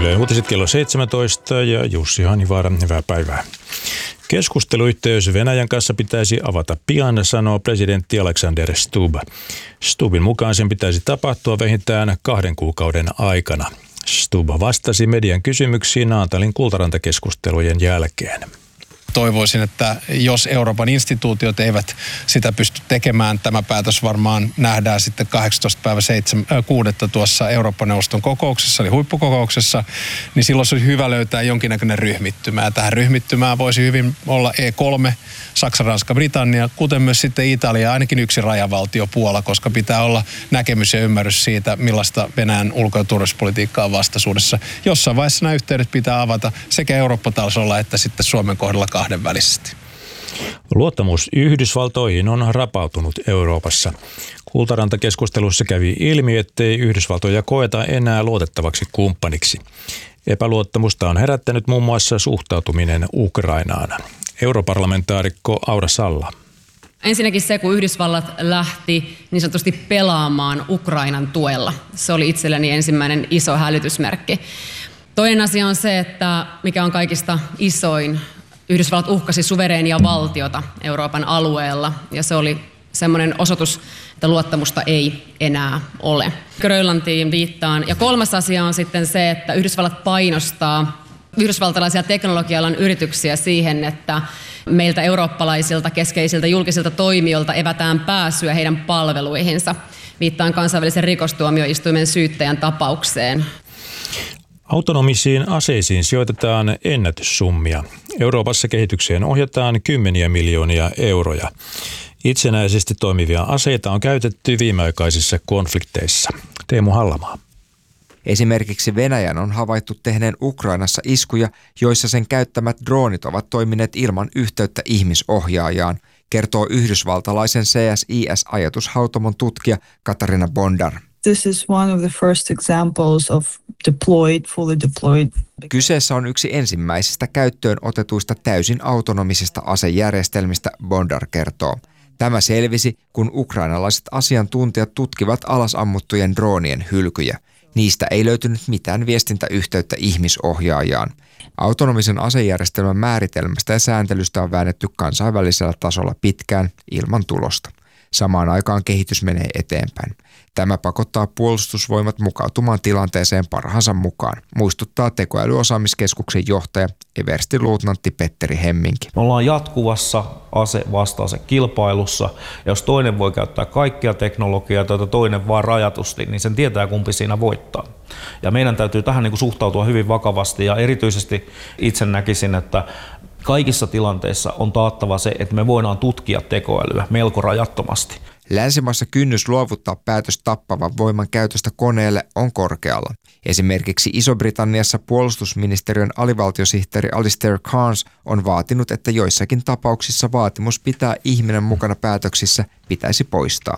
Ylen uutiset kello 17 ja Jussi Hanivaara, hyvää päivää. Keskusteluyhteys Venäjän kanssa pitäisi avata pian, sanoo presidentti Alexander Stubb. Stubbin mukaan sen pitäisi tapahtua vähintään 2 kuukauden aikana. Stubb vastasi median kysymyksiin Naantalin Kultaranta-keskustelujen jälkeen. Toivoisin, että jos Euroopan instituutiot eivät sitä pysty tekemään, tämä päätös varmaan nähdään sitten 18.6. tuossa Eurooppa-neuvoston kokouksessa, eli huippukokouksessa, niin silloin olisi hyvä löytää jonkinnäköinen ryhmittymä. Ja tähän ryhmittymään voisi hyvin olla E3, Saksa, Ranska, Britannia, kuten myös sitten Italia, ainakin yksi rajavaltio Puola, koska pitää olla näkemys ja ymmärrys siitä, millaista Venäjän ulko- ja turvallisuuspolitiikkaa on vastaisuudessa. Jossain vaiheessa nämä yhteydet pitää avata sekä Eurooppa-tasolla että sitten Suomen kohdalla kahdenvälisesti. Luottamus Yhdysvaltoihin on rapautunut Euroopassa. Kultaranta-keskustelussa kävi ilmi, ettei Yhdysvaltoja koeta enää luotettavaksi kumppaniksi. Epäluottamusta on herättänyt muun muassa suhtautuminen Ukrainaan. Europarlamentaarikko Aura Salla. Ensinnäkin se, kun Yhdysvallat lähti niin sanotusti pelaamaan Ukrainan tuella. Se oli itselleni ensimmäinen iso hälytysmerkki. Toinen asia on se, että mikä on kaikista isoin, Yhdysvallat uhkasi suvereenia valtiota Euroopan alueella, ja se oli semmoinen osoitus, että luottamusta ei enää ole. Grönlantiin viittaan. Ja kolmas asia on sitten se, että Yhdysvallat painostaa yhdysvaltalaisia teknologia-alan yrityksiä siihen, että meiltä eurooppalaisilta keskeisiltä julkisilta toimijoilta evätään pääsyä heidän palveluihinsa. Viittaan kansainvälisen rikostuomioistuimen syyttäjän tapaukseen. Autonomisiin aseisiin sijoitetaan ennätyssummia. Euroopassa kehitykseen ohjataan 10 miljoonia euroja. Itsenäisesti toimivia aseita on käytetty viimeaikaisissa konflikteissa. Teemu Hallamaa. Esimerkiksi Venäjän on havaittu tehneen Ukrainassa iskuja, joissa sen käyttämät droonit ovat toimineet ilman yhteyttä ihmisohjaajaan, kertoo yhdysvaltalaisen CSIS-ajatushautomon tutkija Katarina Bondar. This is one of the first examples of fully deployed. Kyseessä on yksi ensimmäisistä käyttöön otetuista täysin autonomisista asejärjestelmistä, Bondar kertoo. Tämä selvisi, kun ukrainalaiset asiantuntijat tutkivat alasammuttujen droonien hylkyjä. Niistä ei löytynyt mitään viestintäyhteyttä ihmisohjaajaan. Autonomisen asejärjestelmän määritelmästä ja sääntelystä on väännetty kansainvälisellä tasolla pitkään ilman tulosta. Samaan aikaan kehitys menee eteenpäin. Tämä pakottaa puolustusvoimat mukautumaan tilanteeseen parhaansa mukaan, muistuttaa tekoälyosaamiskeskuksen johtaja everstiluutnantti Petteri Hemminki. Me ollaan jatkuvassa ase-vastaase-kilpailussa, ja jos toinen voi käyttää kaikkia teknologiaa, tai toinen vaan rajatusti, niin sen tietää, kumpi siinä voittaa. Ja meidän täytyy tähän suhtautua hyvin vakavasti, ja erityisesti itse näkisin, että kaikissa tilanteissa on taattava se, että me voidaan tutkia tekoälyä melko rajattomasti. Länsimaissa kynnys luovuttaa päätös tappavan voiman käytöstä koneelle on korkealla. Esimerkiksi Iso-Britanniassa puolustusministeriön alivaltiosihteeri Alistair Cairns on vaatinut, että joissakin tapauksissa vaatimus pitää ihminen mukana päätöksissä pitäisi poistaa.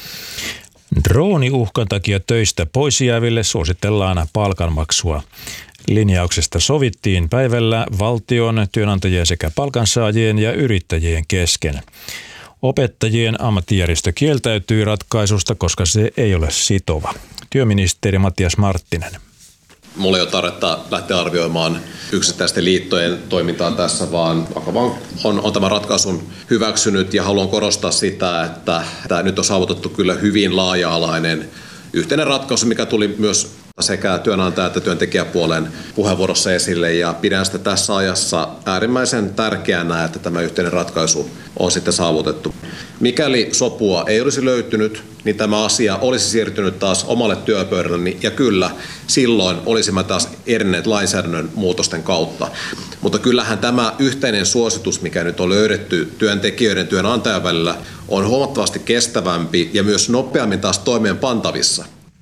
Drooniuhkan takia töistä pois jääville suositellaan palkanmaksua. Linjauksesta sovittiin päivällä valtion, työnantajien sekä palkansaajien ja yrittäjien kesken. Opettajien ammattijärjestö kieltäytyy ratkaisusta, koska se ei ole sitova. Työministeri Matias Marttinen. Mulla ei ole tarvetta lähteä arvioimaan yksittäisten liittojen toimintaa tässä, vaan on tämän ratkaisun hyväksynyt ja haluan korostaa sitä, että nyt on saavutettu kyllä hyvin laaja-alainen yhteinen ratkaisu, mikä tuli myös sekä työnantaja- että työntekijäpuolen puheenvuorossa esille, ja pidän sitä tässä ajassa äärimmäisen tärkeänä, että tämä yhteinen ratkaisu on sitten saavutettu. Mikäli sopua ei olisi löytynyt, niin tämä asia olisi siirtynyt taas omalle työpöydälleni, ja kyllä, silloin olisimme taas edenneet lainsäädännön muutosten kautta. Mutta kyllähän tämä yhteinen suositus, mikä nyt on löydetty työntekijöiden ja työnantajan välillä, on huomattavasti kestävämpi ja myös nopeammin taas toimeenpantavissa.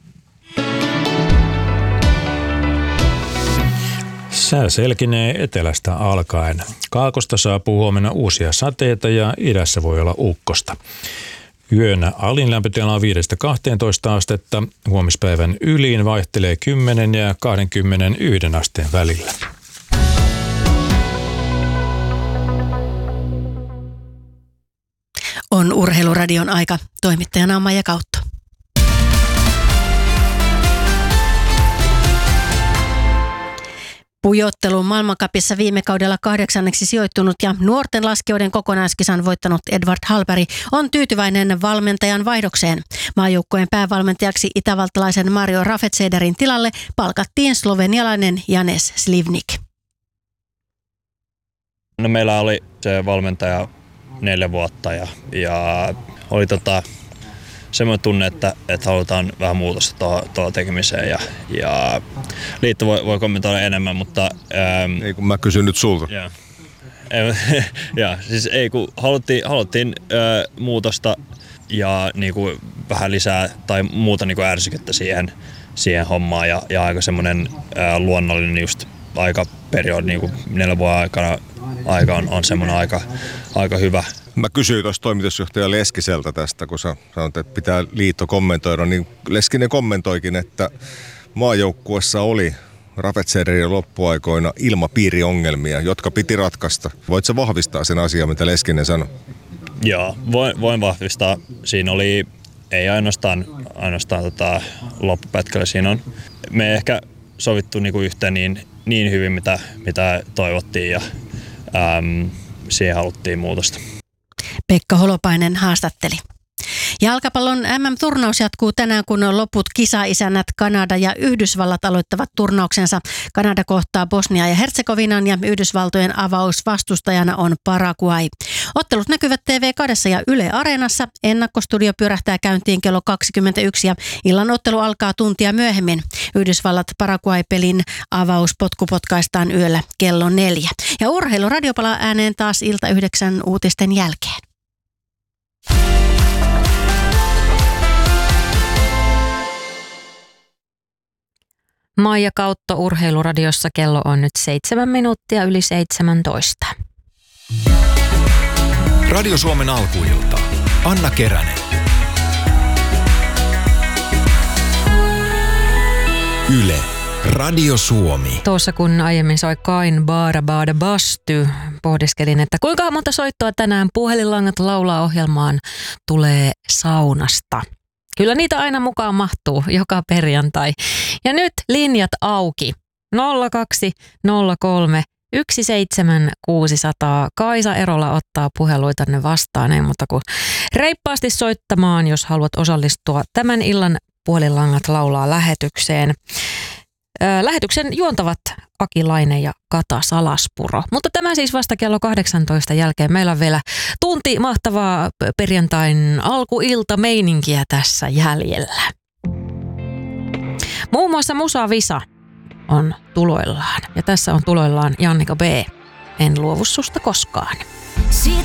Sää selkinee etelästä alkaen. Kaakosta saapuu huomenna uusia sateita ja idässä voi olla ukkosta. Yön alin lämpötila on 5-12 astetta. Huomispäivän ylin vaihtelee 10 ja 21 asteen välillä. On Urheiluradion aika. Toimittajana on Maija Kautto. Pujotteluun maailmancupissa viime kaudella 8. sijoittunut ja nuorten laskijoiden kokonaiskisan voittanut Edward Hallberg on tyytyväinen valmentajan vaihdokseen. Maajoukkojen päävalmentajaksi itävaltalaisen Mario Rafetsederin tilalle palkattiin slovenialainen Janez Slivnik. No, meillä oli se valmentaja 4 vuotta ja oli semmoinen tunne, että halutaan vähän muutosta tuolla tekemiseen ja liitto voi kommentoida enemmän, mutta... Ei kun mä kysyn nyt sulta. Siis ei kun haluttiin muutosta ja niinku vähän lisää tai muuta niinku ärsykettä siihen hommaan ja aika semmoinen luonnollinen just aikaperiodi, niinku 4 vuoden aikana aika on semmoinen aika hyvä. Mä kysyin tuossa toimitusjohtaja Leskiseltä tästä, kun sä sanoit, että pitää liitto kommentoida, niin Leskinen kommentoikin, että maajoukkuessa oli Rafetsederin loppuaikoina ilmapiiriongelmia, jotka piti ratkaista. Voitko vahvistaa sen asian, mitä Leskinen sanoi? Joo, voin vahvistaa. Siinä oli, ei ainoastaan loppupätkällä, siinä on me ehkä sovittu niinku yhteen niin hyvin, mitä toivottiin ja siihen haluttiin muutosta. Pekka Holopainen haastatteli. Jalkapallon MM-turnaus jatkuu tänään, kun loput kisaisännät Kanada ja Yhdysvallat aloittavat turnauksensa. Kanada kohtaa Bosnia ja Herzegovinan ja Yhdysvaltojen avausvastustajana on Paraguay. Ottelut näkyvät TV2 ja Yle Areenassa. Ennakkostudio pyörähtää käyntiin kello 21 ja illan ottelu alkaa tuntia myöhemmin. Yhdysvallat Paraguay-pelin avauspotku potkaistaan yöllä kello 4. Ja Urheiluradio palaa ääneen taas ilta 9 uutisten jälkeen. Maija Kautto Urheiluradiossa, kello on nyt 7 minuuttia yli 17. Radio Suomen alkuilta. Anna Keränen. Yle. Radio Suomi. Tuossa kun aiemmin soi Kain Baara Baada Basty, pohdiskelin, että kuinka monta soittoa tänään Puhelinlangat laulaa -ohjelmaan tulee saunasta. Kyllä niitä aina mukaan mahtuu joka perjantai. Ja nyt linjat auki. 0203 17600. Kaisa Erola ottaa puheluitanne vastaan. Ei mutta kuin reippaasti soittamaan, jos haluat osallistua tämän illan Puhelinlangat laulaa -lähetykseen. Lähetyksen juontavat Aki Laine ja Kata Salaspuro. Mutta tämä siis vasta kello 18 jälkeen. Meillä on vielä tunti mahtavaa perjantain alkuilta-meininkiä tässä jäljellä. Muun muassa Musa Visa on tuloillaan. Ja tässä on tuloillaan Jannika B. En luovu susta koskaan. Siitä